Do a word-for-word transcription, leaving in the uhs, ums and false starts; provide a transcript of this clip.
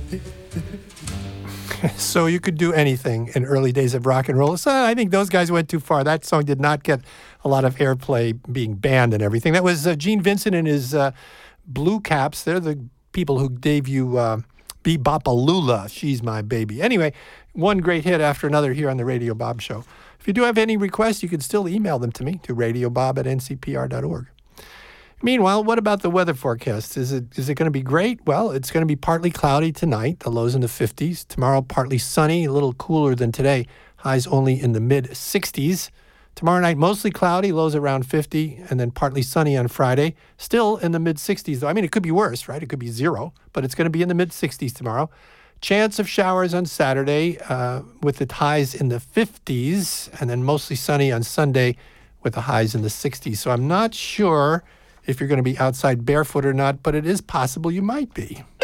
So you could do anything in early days of rock and roll. So I think those guys went too far. That song did not get a lot of airplay being banned and everything. That was uh, Gene Vincent and his uh, Blue Caps. They're the people who gave you uh, Be-Bop-A-Lula, She's My Baby. Anyway, one great hit after another here on the Radio Bob Show. If you do have any requests, you can still email them to me, to radiobob at n c p r dot org. Meanwhile, what about the weather forecast? Is it is it going to be great? Well, it's going to be partly cloudy tonight, the lows in the fifties. Tomorrow, partly sunny, a little cooler than today, highs only in the mid-sixties. Tomorrow night, mostly cloudy, lows around fifty, and then partly sunny on Friday, still in the mid-sixties, though. I mean, it could be worse, right? It could be zero, but it's going to be in the mid-sixties tomorrow. Chance of showers on Saturday uh, with the highs in the fifties, and then mostly sunny on Sunday with the highs in the sixties. So I'm not sure if you're going to be outside barefoot or not, but it is possible you might be.